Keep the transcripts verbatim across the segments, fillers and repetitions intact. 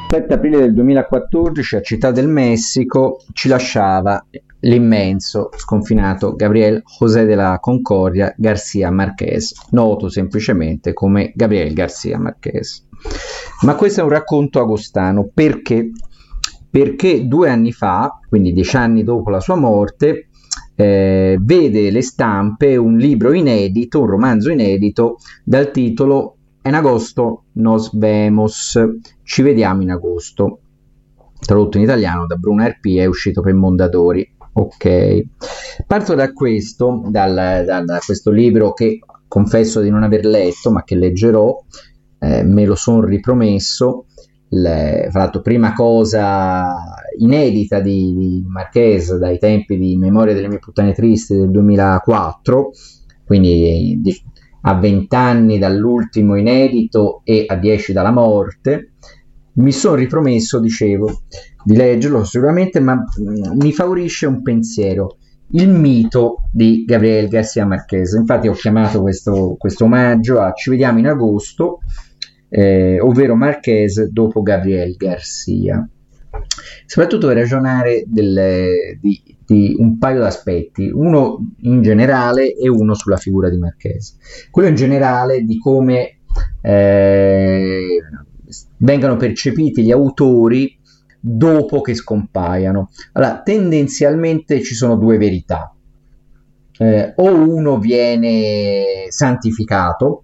sette aprile del duemilaquattordici a Città del Messico ci lasciava l'immenso, sconfinato Gabriel José de la Concordia García Márquez, noto semplicemente come Gabriel García Márquez. Ma questo è un racconto agostano, perché? Perché due anni fa, quindi dieci anni dopo la sua morte, eh, vede le stampe un libro inedito, un romanzo inedito dal titolo En agosto nos vemos, ci vediamo in agosto, tradotto in italiano da Bruno Arpia, è uscito per Mondadori. Ok, parto da questo, dal, da, da questo libro che confesso di non aver letto, ma che leggerò, eh, me lo sono ripromesso. Le, fra l'altro, prima cosa inedita di, di Marquez dai tempi di Memoria delle mie puttane tristi del duemilaquattro, quindi di, a vent'anni dall'ultimo inedito e a dieci dalla morte. Mi sono ripromesso, dicevo, di leggerlo sicuramente, ma mi favorisce un pensiero, il mito di Gabriel García Márquez. Infatti ho chiamato questo, questo omaggio a Ci vediamo in agosto, eh, ovvero Márquez dopo Gabriel García. Soprattutto per ragionare del, di, di un paio di aspetti, uno in generale e uno sulla figura di Márquez. Quello in generale di come eh, vengano percepiti gli autori dopo che scompaiano. Allora, tendenzialmente ci sono due verità, eh, o uno viene santificato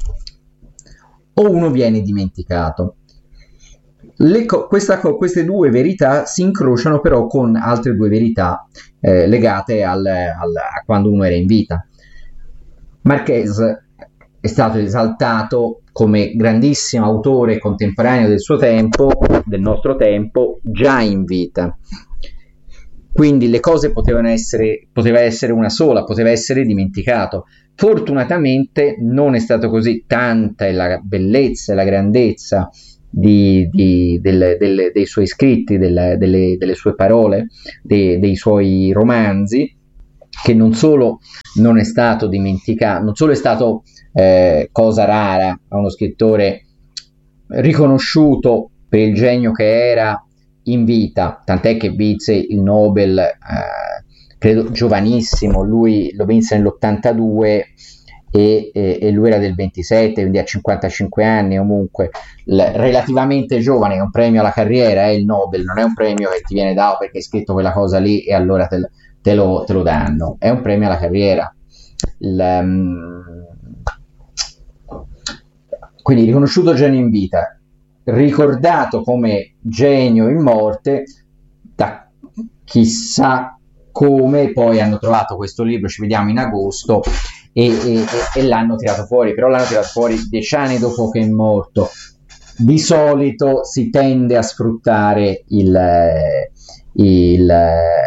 o uno viene dimenticato. Le co- questa co- queste due verità si incrociano però con altre due verità eh, legate al, al, a quando uno era in vita. Márquez è stato esaltato come grandissimo autore contemporaneo del suo tempo, del nostro tempo, già in vita. Quindi le cose potevano essere, poteva essere una sola, poteva essere dimenticato. Fortunatamente non è stato così. Tanta è la bellezza e la grandezza di, di, del, del, dei suoi scritti, del, delle, delle sue parole, dei, dei suoi romanzi, che non solo non è stato dimenticato, non solo è stato eh, cosa rara a uno scrittore riconosciuto per il genio che era in vita, tant'è che vinse il Nobel eh, credo giovanissimo, lui lo vinse nell'ottantadue e, e, e lui era del ventisette, quindi a cinquantacinque anni, comunque l- relativamente giovane. È un premio alla carriera, è il Nobel, non è un premio che ti viene dato perché hai scritto quella cosa lì e allora te, te, lo, te lo danno, è un premio alla carriera. Il, um, quindi riconosciuto genio in vita, ricordato come genio in morte, da chissà come poi hanno trovato questo libro, Ci vediamo in agosto, e, e, e l'hanno tirato fuori, però l'hanno tirato fuori dieci anni dopo che è morto. Di solito si tende a sfruttare il, il,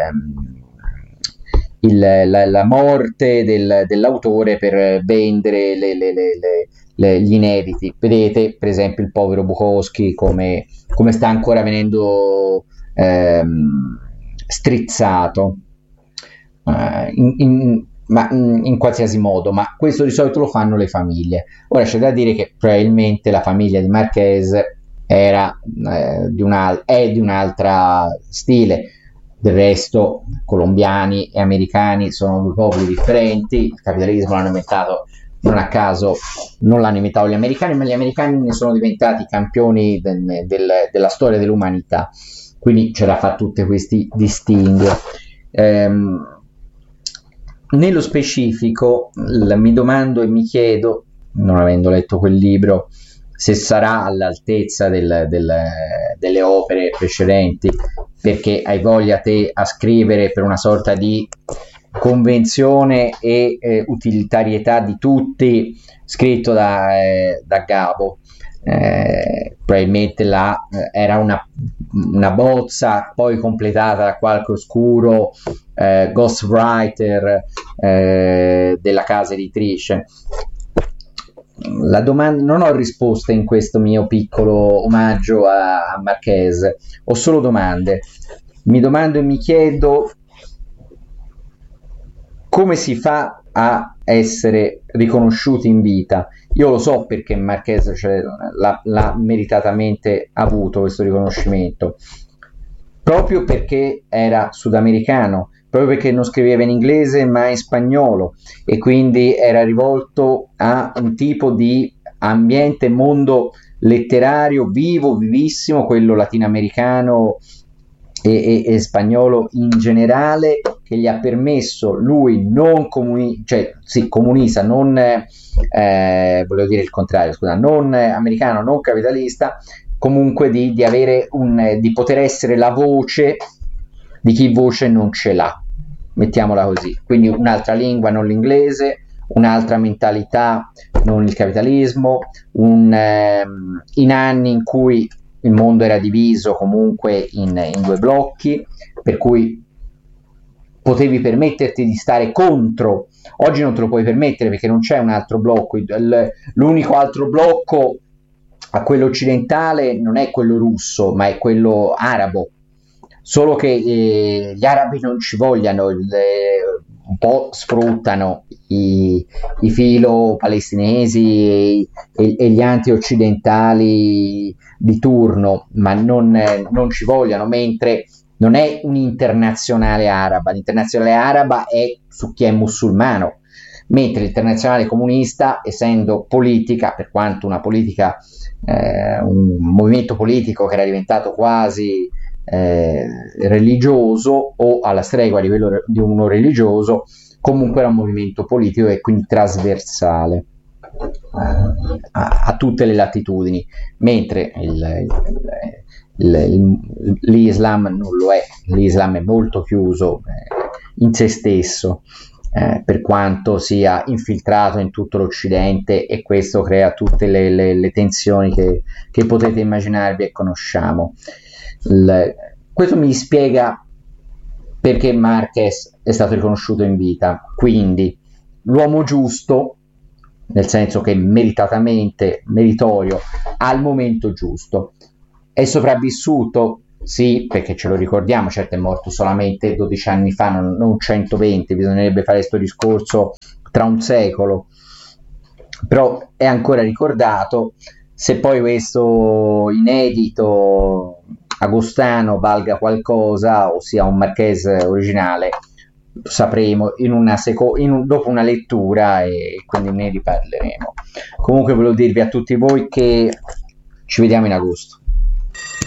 il, la, la morte del, dell'autore per vendere le, le, le, le Le, gli inediti. Vedete per esempio il povero Bukowski come, come sta ancora venendo ehm, strizzato eh, in, in, ma, in qualsiasi modo, ma questo di solito lo fanno le famiglie. Ora c'è da dire che probabilmente la famiglia di Márquez era eh, di una, è di un'altra stile. Del resto colombiani e americani sono due popoli differenti, il capitalismo l'hanno inventato non a caso, non l'hanno inventato gli americani, ma gli americani ne sono diventati campioni del, del, della storia dell'umanità, quindi c'era fa tutti questi distinguo. Ehm, nello specifico l- mi domando e mi chiedo, non avendo letto quel libro, se sarà all'altezza del, del, delle opere precedenti, perché hai voglia te a scrivere per una sorta di convenzione e eh, utilitarietà di tutti, scritto da, eh, da Gabo. Eh, probabilmente la, eh, era una, una bozza poi completata da qualche oscuro eh, ghostwriter eh, della casa editrice. La domanda, non ho risposte in questo mio piccolo omaggio a, a Márquez, ho solo domande. Mi domando e mi chiedo come si fa a essere riconosciuti in vita? Io lo so perché Marquez, cioè, l'ha, l'ha meritatamente avuto questo riconoscimento, proprio perché era sudamericano, proprio perché non scriveva in inglese ma in spagnolo, e quindi era rivolto a un tipo di ambiente, mondo letterario vivo, vivissimo, quello latinoamericano e, e, e spagnolo in generale, che gli ha permesso, lui non comuni- cioè, sì, comunista, non eh, volevo dire il contrario, scusa, non americano, non capitalista, comunque di, di avere un, di poter essere la voce di chi voce non ce l'ha, mettiamola così. Quindi un'altra lingua, non l'inglese, un'altra mentalità, non il capitalismo, un, ehm, in anni in cui il mondo era diviso comunque in, in due blocchi, per cui potevi permetterti di stare contro. Oggi non te lo puoi permettere perché non c'è un altro blocco, l'unico altro blocco a quello occidentale non è quello russo, ma è quello arabo. Solo che eh, gli arabi non ci vogliano, le, un po' sfruttano i, i filo palestinesi e, e, e gli anti-occidentali di turno, ma non, eh, non ci vogliono, mentre non è un'internazionale araba, l'internazionale araba è su chi è musulmano, mentre l'internazionale comunista, essendo politica, per quanto una politica, eh, un movimento politico che era diventato quasi eh, religioso o alla stregua di, quello, di uno religioso, comunque era un movimento politico e quindi trasversale eh, a, a tutte le latitudini, mentre il, il, il, l'Islam non lo è, l'Islam è molto chiuso eh, in se stesso. Eh, per quanto sia infiltrato in tutto l'Occidente, e questo crea tutte le, le, le tensioni che, che potete immaginarvi e conosciamo. Il, questo mi spiega perché Marquez è stato riconosciuto in vita, quindi l'uomo giusto, nel senso che meritatamente meritorio al momento giusto. È sopravvissuto? Sì, perché ce lo ricordiamo, certo è morto solamente dodici anni fa, non, non centoventi, bisognerebbe fare questo discorso tra un secolo, però è ancora ricordato. Se poi questo inedito agostano valga qualcosa, ossia un Marquez originale, sapremo in una seco- in un, dopo una lettura, e quindi ne riparleremo. Comunque volevo dirvi a tutti voi che ci vediamo in agosto.